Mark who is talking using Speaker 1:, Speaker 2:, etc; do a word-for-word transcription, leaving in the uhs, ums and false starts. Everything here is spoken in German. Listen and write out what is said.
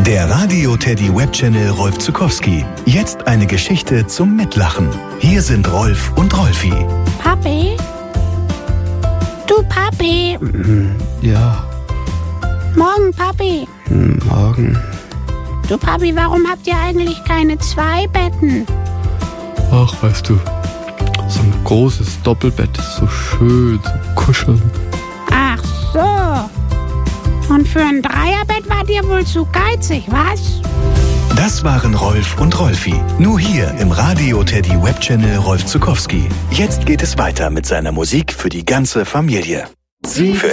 Speaker 1: Der Radio Teddy Webchannel Rolf Zuckowski. Jetzt eine Geschichte zum Mitlachen. Hier sind Rolf und Rolfi.
Speaker 2: Papi? Du Papi?
Speaker 3: Ja.
Speaker 2: Morgen, Papi.
Speaker 3: Morgen.
Speaker 2: Du Papi, warum habt ihr eigentlich keine zwei Betten?
Speaker 3: Ach, weißt du, so ein großes Doppelbett ist so schön, so kuscheln.
Speaker 2: Ach so. Und für ein Dreierbett wart ihr wohl zu geizig, was?
Speaker 1: Das waren Rolf und Rolfi. Nur hier im Radio Teddy Webchannel Rolf Zuckowski. Jetzt geht es weiter mit seiner Musik für die ganze Familie. Sie für